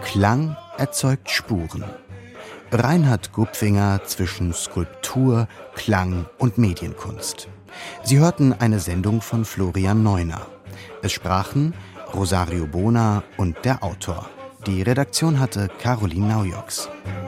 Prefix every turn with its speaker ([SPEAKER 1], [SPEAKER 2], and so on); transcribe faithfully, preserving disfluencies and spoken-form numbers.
[SPEAKER 1] Klang erzeugt Spuren. Reinhard Gupfinger zwischen Skulptur, Klang und Medienkunst. Sie hörten eine Sendung von Florian Neuner. Es sprachen Rosario Bona und der Autor. Die Redaktion hatte Caroline Naujoks.